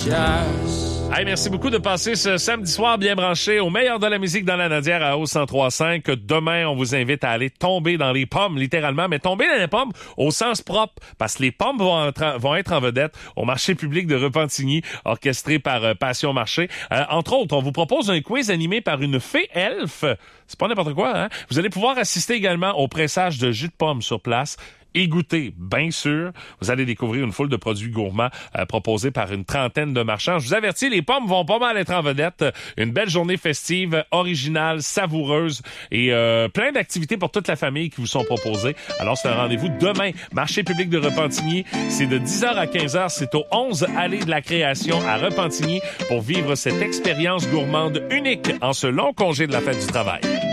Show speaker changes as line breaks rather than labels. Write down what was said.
Hey, merci beaucoup de passer ce samedi soir bien branché au meilleur de la musique dans la Nadière à Hauts 103.5. Demain, on vous invite à aller tomber dans les pommes, littéralement, mais tomber dans les pommes au sens propre, parce que les pommes vont être en vedette au marché public de Repentigny, orchestré par Passion Marché. Entre autres, on vous propose un quiz animé par une fée elfe. C'est pas n'importe quoi, hein? Vous allez pouvoir assister également au pressage de jus de pomme sur place. Et goûter, bien sûr. Vous allez découvrir une foule de produits gourmands proposés par une trentaine de marchands. Je vous avertis, les pommes vont pas mal être en vedette. Une belle journée festive, originale, savoureuse et plein d'activités pour toute la famille qui vous sont proposées. Alors, c'est un rendez-vous demain. Marché public de Repentigny. C'est de 10h à 15h. C'est au 11 Allée de la Création à Repentigny pour vivre cette expérience gourmande unique en ce long congé de la fête du travail.